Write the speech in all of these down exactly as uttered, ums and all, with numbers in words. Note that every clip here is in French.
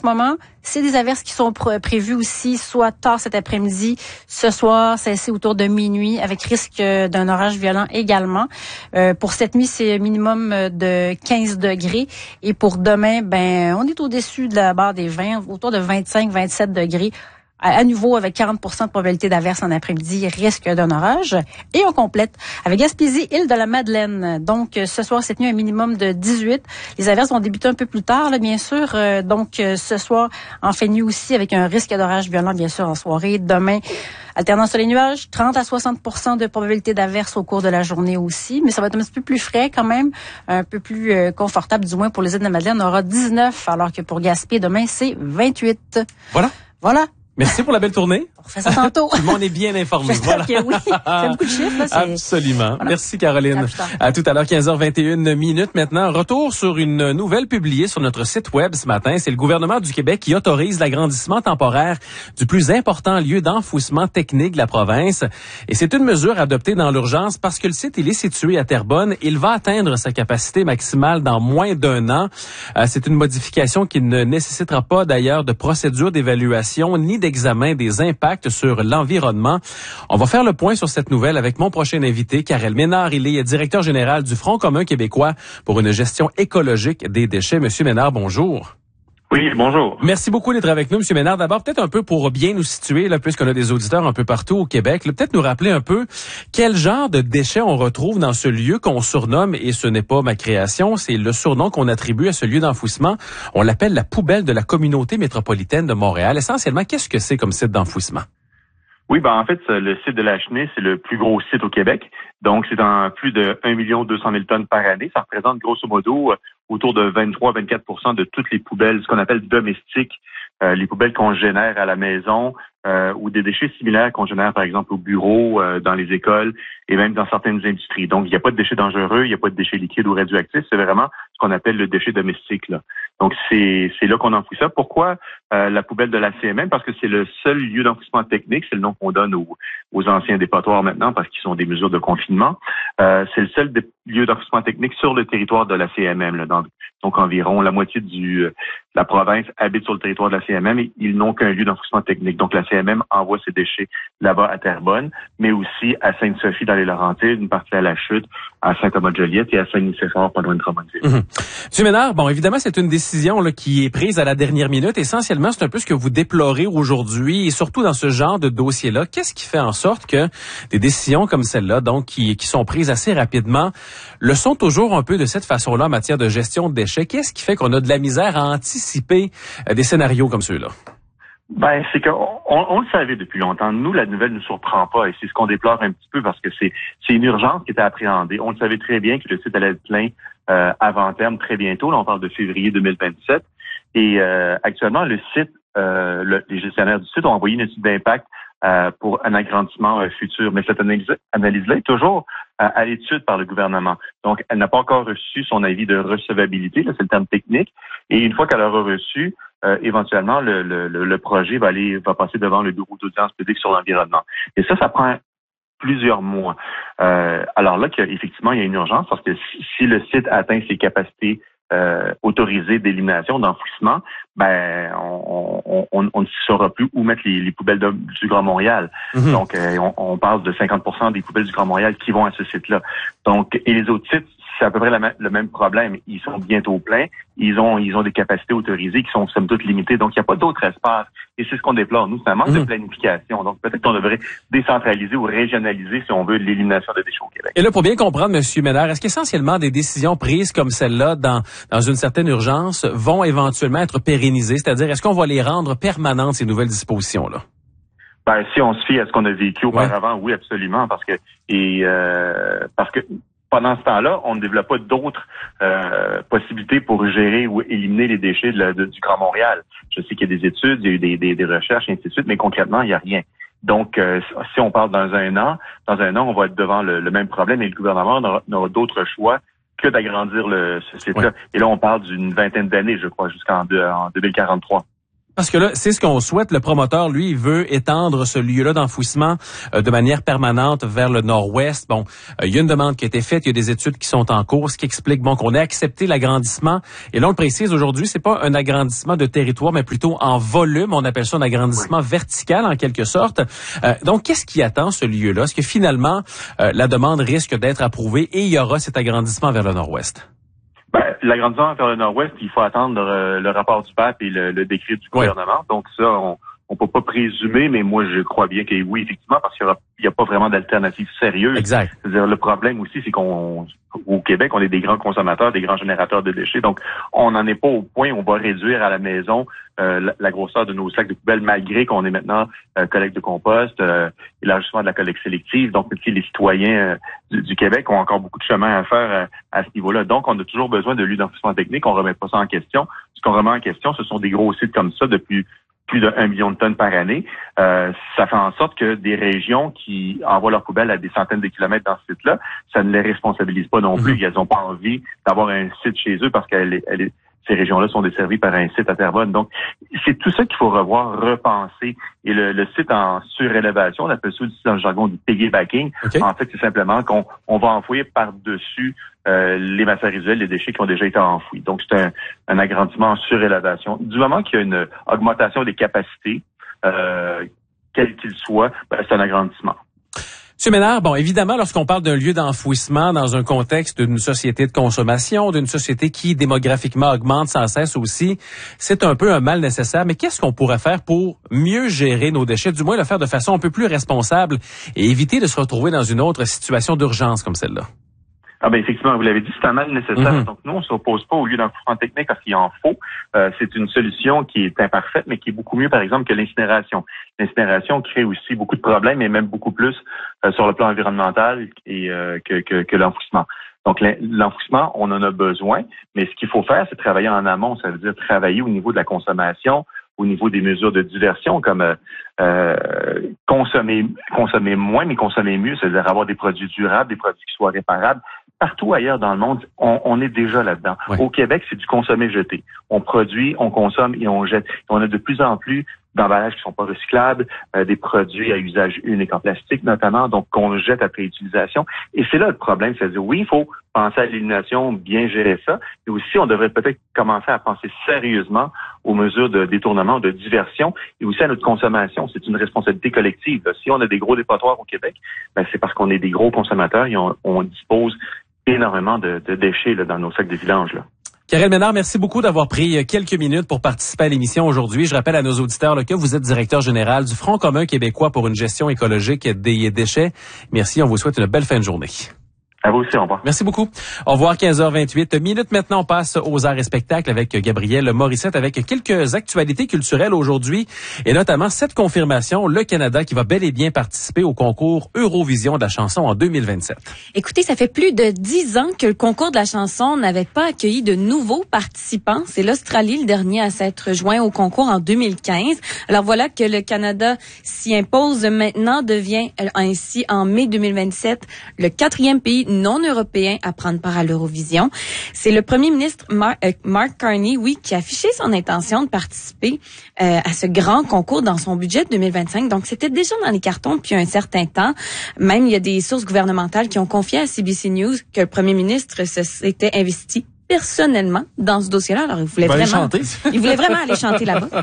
ce moment. C'est des averses qui sont pr- prévues aussi, soit tard cet après-midi, ce soir, c'est autour de minuit, avec risque d'un orage violent également. Euh, pour cette nuit, c'est un minimum de quinze degrés. Et pour demain, ben, on est au-dessus de la barre des vingt, autour de vingt-cinq, vingt-sept degrés. À nouveau, avec quarante pour cent de probabilité d'averse en après-midi, risque d'un orage. Et on complète avec Gaspésie, île de la Madeleine. Donc, ce soir, cette nuit, un minimum de dix-huit. Les averses vont débuter un peu plus tard, là, bien sûr. Euh, donc, ce soir, en fait nuit aussi, avec un risque d'orage violent, bien sûr, en soirée. Demain, alternance sur les nuages, trente à soixante pour cent de probabilité d'averse au cours de la journée aussi. Mais ça va être un petit peu plus frais quand même, un peu plus euh, confortable, du moins pour les îles de la Madeleine. On aura dix-neuf, alors que pour Gaspé, demain, c'est vingt-huit. Voilà. Voilà. Merci pour la belle tournée. On refait ça tantôt. Tout le monde est bien informé. Voilà. Que oui. C'est beaucoup de chiffres, là. C'est... Absolument. Voilà. Merci, Caroline. À, à tout à l'heure, quinze heures vingt et une minutes maintenant. Retour sur une nouvelle publiée sur notre site web ce matin. C'est le gouvernement du Québec qui autorise l'agrandissement temporaire du plus important lieu d'enfouissement technique de la province. Et c'est une mesure adoptée dans l'urgence parce que le site, il est situé à Terrebonne. Il va atteindre sa capacité maximale dans moins d'un an. Euh, c'est une modification qui ne nécessitera pas d'ailleurs de procédure d'évaluation ni d'examen des impacts sur l'environnement. On va faire le point sur cette nouvelle avec mon prochain invité, Karel Ménard. Il est directeur général du Front commun québécois pour une gestion écologique des déchets. Monsieur Ménard, bonjour. Oui, bonjour. Merci beaucoup d'être avec nous, Monsieur Ménard. D'abord, peut-être un peu pour bien nous situer, là, puisqu'on a des auditeurs un peu partout au Québec, là, peut-être nous rappeler un peu quel genre de déchets on retrouve dans ce lieu qu'on surnomme, et ce n'est pas ma création, c'est le surnom qu'on attribue à ce lieu d'enfouissement. On l'appelle la poubelle de la communauté métropolitaine de Montréal. Essentiellement, qu'est-ce que c'est comme site d'enfouissement? Oui, ben en fait, le site de la Chenée, c'est le plus gros site au Québec. Donc, c'est dans plus de un million deux cent mille tonnes par année. Ça représente grosso modo autour de vingt-trois à vingt-quatre pour cent de toutes les poubelles, ce qu'on appelle domestiques, euh, les poubelles qu'on génère à la maison euh, ou des déchets similaires qu'on génère, par exemple, au bureau, euh, dans les écoles et même dans certaines industries. Donc, il n'y a pas de déchets dangereux, il n'y a pas de déchets liquides ou radioactifs. C'est vraiment ce qu'on appelle le déchet domestique, là. Donc, c'est, c'est là qu'on enfouit ça. Pourquoi euh, la poubelle de la C M M? Parce que c'est le seul lieu d'enfouissement technique. C'est le nom qu'on donne aux, aux anciens dépotoirs maintenant parce qu'ils sont des mesures de confinement. Euh, c'est le seul dé- lieu d'enfouissement technique sur le territoire de la C M M. Là, dans, donc, environ la moitié du, euh, de la province habite sur le territoire de la C M M et ils n'ont qu'un lieu d'enfouissement technique. Donc, la C M M envoie ses déchets là-bas à Terrebonne, mais aussi à Sainte-Sophie dans les Laurentides, une partie à La Chute, à Saint-Thomas-de-Joliette et à Saint-Nicéphore, pas loin de Drummondville. Mmh. Monsieur Ménard, bon, évidemment, c'est une décision là, qui est prise à la dernière minute. Essentiellement, c'est un peu ce que vous déplorez aujourd'hui et surtout dans ce genre de dossier-là. Qu'est-ce qui fait en sorte que des décisions comme celle-là, donc qui, qui sont prises assez rapidement, le sont toujours un peu de cette façon-là en matière de gestion de déchets? Qu'est-ce qui fait qu'on a de la misère à anticiper euh, des scénarios comme ceux-là? Ben, c'est qu'on on, on le savait depuis longtemps. Nous, la nouvelle ne nous surprend pas et c'est ce qu'on déplore un petit peu parce que c'est, c'est une urgence qui était appréhendée. On le savait très bien que le site allait être plein euh, avant terme très bientôt. Là, on parle de février deux mille vingt-sept. Et euh, actuellement, le site, euh, le, les gestionnaires du site ont envoyé une étude d'impact euh, pour un agrandissement euh, futur. Mais cette analyse, analyse-là est toujours euh, à l'étude par le gouvernement. Donc, elle n'a pas encore reçu son avis de recevabilité. Là, c'est le terme technique. Et une fois qu'elle aura reçu, Euh, éventuellement, le, le, le projet va aller va passer devant le bureau d'audience publique sur l'environnement. Et ça, ça prend plusieurs mois. Euh, alors là, effectivement, il y a une urgence parce que si, si le site atteint ses capacités euh, autorisées d'élimination, d'enfouissement, ben on, on, on, on ne saura plus où mettre les, les poubelles de, du Grand Montréal. Mm-hmm. Donc, euh, on, on parle de cinquante pour cent des poubelles du Grand Montréal qui vont à ce site-là. Donc, et les autres sites, c'est à peu près la, le même problème. Ils sont bientôt pleins. Ils ont, ils ont des capacités autorisées qui sont somme toute limitées. Donc, il n'y a pas d'autre espace. Et c'est ce qu'on déplore. Nous, c'est un manque mmh. de planification. Donc, peut-être qu'on devrait décentraliser ou régionaliser, si on veut, l'élimination des déchets au Québec. Et là, pour bien comprendre, M. Ménard, est-ce qu'essentiellement des décisions prises comme celle-là dans, dans une certaine urgence vont éventuellement être pérennisées? C'est-à-dire, est-ce qu'on va les rendre permanentes, ces nouvelles dispositions-là? Ben, si on se fie à ce qu'on a vécu auparavant, ouais. oui, absolument. Parce que, et, euh, parce que, pendant ce temps-là, on ne développe pas d'autres euh, possibilités pour gérer ou éliminer les déchets de la, de, du Grand Montréal. Je sais qu'il y a des études, il y a eu des, des, des recherches, et ainsi de suite, mais concrètement, il n'y a rien. Donc, euh, si on parle dans un an, dans un an, on va être devant le, le même problème et le gouvernement n'aura, n'aura d'autre choix que d'agrandir le, ce site-là. Ouais. Et là, on parle d'une vingtaine d'années, je crois, jusqu'en deux, en deux mille quarante-trois. Parce que là, c'est ce qu'on souhaite. Le promoteur, lui, il veut étendre ce lieu-là d'enfouissement euh, de manière permanente vers le nord-ouest. Bon, euh, il y a une demande qui a été faite, il y a des études qui sont en cours, ce qui explique bon qu'on ait accepté l'agrandissement. Et là, on le précise aujourd'hui, c'est pas un agrandissement de territoire, mais plutôt en volume. On appelle ça un agrandissement oui. vertical, en quelque sorte. Euh, donc, qu'est-ce qui attend ce lieu-là? Est-ce que finalement, euh, la demande risque d'être approuvée et il y aura cet agrandissement vers le nord-ouest? Ben, l'agrandissement vers le nord-ouest, il faut attendre le, le rapport du P A P et le, le décret du gouvernement. Oui. Donc ça, on on peut pas présumer, mais moi je crois bien que oui, effectivement, parce qu'il n'y a, a pas vraiment d'alternative sérieuse. Exact. C'est-à-dire le problème aussi, c'est qu'on au Québec, on est des grands consommateurs, des grands générateurs de déchets. Donc, on n'en est pas au point où on va réduire à la maison euh, la, la grosseur de nos sacs de poubelle, malgré qu'on est maintenant euh, collecte de compost, euh, élargissement de la collecte sélective. Donc, les citoyens euh, du, du Québec ont encore beaucoup de chemin à faire euh, à ce niveau-là. Donc, on a toujours besoin de lieux d'enfouissement technique. On remet pas ça en question. Ce qu'on remet en question, ce sont des gros sites comme ça depuis plus d'un million de tonnes par année. Euh, ça fait en sorte que des régions qui envoient leurs poubelles à des centaines de kilomètres dans ce site-là, ça ne les responsabilise pas non plus. Mmh. Elles n'ont pas envie d'avoir un site chez eux parce que ces régions-là sont desservies par un site à Terrebonne. Donc, c'est tout ça qu'il faut revoir, repenser. Et le, le site en surélévation, on appelle ça aussi dans le jargon du piggybacking. Okay. En fait, c'est simplement qu'on on va enfouir par-dessus euh, les matières résiduelles, les déchets qui ont déjà été enfouis. Donc, c'est un, un agrandissement en surélévation. Du moment qu'il y a une augmentation des capacités, euh, quel qu'il soit, ben, c'est un agrandissement. Monsieur Ménard, bon, évidemment, lorsqu'on parle d'un lieu d'enfouissement dans un contexte d'une société de consommation, d'une société qui démographiquement augmente sans cesse aussi, c'est un peu un mal nécessaire. Mais qu'est-ce qu'on pourrait faire pour mieux gérer nos déchets, du moins le faire de façon un peu plus responsable et éviter de se retrouver dans une autre situation d'urgence comme celle-là? Ah ben effectivement, vous l'avez dit, c'est un mal nécessaire. Mm-hmm. Donc nous, on ne s'oppose pas au lieu d'enfouissement technique parce qu'il en faut. Euh, c'est une solution qui est imparfaite, mais qui est beaucoup mieux, par exemple, que l'incinération. L'incinération crée aussi beaucoup de problèmes et même beaucoup plus euh, sur le plan environnemental et euh, que, que, que l'enfouissement. Donc l'enfouissement, on en a besoin, mais ce qu'il faut faire, c'est travailler en amont. Ça veut dire travailler au niveau de la consommation, au niveau des mesures de diversion, comme euh, euh, consommer consommer moins, mais consommer mieux, c'est-à-dire avoir des produits durables, des produits qui soient réparables. Partout ailleurs dans le monde, on, on est déjà là-dedans. Oui. Au Québec, c'est du consommer-jeter. On produit, on consomme et on jette. Et on a de plus en plus d'emballages qui sont pas recyclables, euh, des produits à usage unique en plastique notamment, donc qu'on jette après utilisation. Et c'est là le problème, c'est-à-dire oui, il faut penser à l'élimination, bien gérer ça, mais aussi on devrait peut-être commencer à penser sérieusement aux mesures de détournement, de diversion, et aussi à notre consommation. C'est une responsabilité collective. Si on a des gros dépotoirs au Québec, ben c'est parce qu'on est des gros consommateurs et on, on dispose énormément de, de déchets là, dans nos sacs de vidange, là. Karel Ménard, merci beaucoup d'avoir pris quelques minutes pour participer à l'émission aujourd'hui. Je rappelle à nos auditeurs là, que vous êtes directeur général du Front commun québécois pour une gestion écologique des déchets. Merci, on vous souhaite une belle fin de journée. À vous aussi, au revoir. Merci beaucoup. Au revoir, quinze heures vingt-huit minutes. Maintenant, on passe aux arts et spectacles avec Gabriel Morissette avec quelques actualités culturelles aujourd'hui et notamment cette confirmation, le Canada qui va bel et bien participer au concours Eurovision de la chanson en deux mille vingt-sept. Écoutez, ça fait plus de dix ans que le concours de la chanson n'avait pas accueilli de nouveaux participants. C'est l'Australie, le dernier à s'être joint au concours en deux mille quinze. Alors voilà que le Canada s'y impose maintenant, devient ainsi en mai deux mille vingt-sept le quatrième pays non européen à prendre part à l'Eurovision. C'est le premier ministre Mark, euh, Mark Carney, oui, qui a affiché son intention de participer euh, à ce grand concours dans son budget deux mille vingt-cinq. Donc, c'était déjà dans les cartons depuis un certain temps. Même, il y a des sources gouvernementales qui ont confié à C B C News que le premier ministre s'était investi personnellement dans ce dossier-là. Alors, il voulait vraiment, chanter. il voulait vraiment aller chanter là-bas.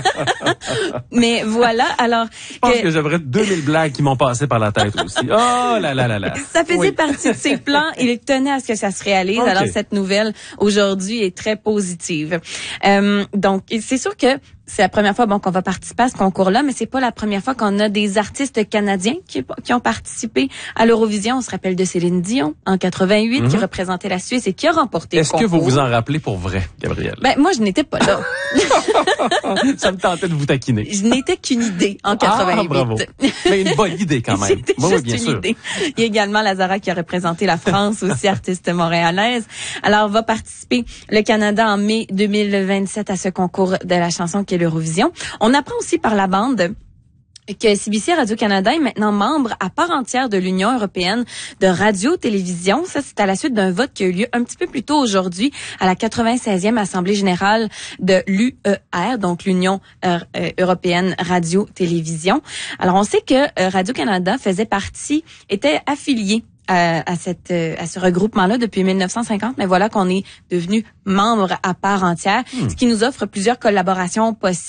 Mais voilà, alors. Je pense que, que j'aimerais deux mille blagues qui m'ont passé par la tête aussi. Oh là là là là. Ça faisait oui. partie de ses plans. Il tenait à ce que ça se réalise. Okay. Alors, cette nouvelle, aujourd'hui, est très positive. Euh, donc, c'est sûr que c'est la première fois bon qu'on va participer à ce concours-là, mais c'est pas la première fois qu'on a des artistes canadiens qui, qui ont participé à l'Eurovision. On se rappelle de Céline Dion en quatre-vingt-huit, mm-hmm. qui représentait la Suisse et qui a remporté Est-ce le concours. Est-ce que vous vous en rappelez pour vrai, Gabrielle? Ben moi, je n'étais pas là. Ça me tentait de vous taquiner. Je n'étais qu'une idée en quatre-vingt-huit. Ah, bravo. Mais une bonne idée quand même. C'était oui, juste bien une sûr. idée. Il y a également Lazara qui a représenté la France, aussi artiste montréalaise. Alors, va participer le Canada en mai deux mille vingt-sept à ce concours de la chanson qui est l'Eurovision. On apprend aussi par la bande que C B C Radio-Canada est maintenant membre à part entière de l'Union européenne de radio-télévision. Ça, c'est à la suite d'un vote qui a eu lieu un petit peu plus tôt aujourd'hui à la quatre-vingt-seizième Assemblée générale de l'U E R, donc l'Union euh, européenne radio-télévision. Alors, on sait que euh, Radio-Canada faisait partie, était affilié À, à cette à ce regroupement-là depuis mille neuf cent cinquante, mais voilà qu'on est devenu membre à part entière, mmh. ce qui nous offre plusieurs collaborations possibles.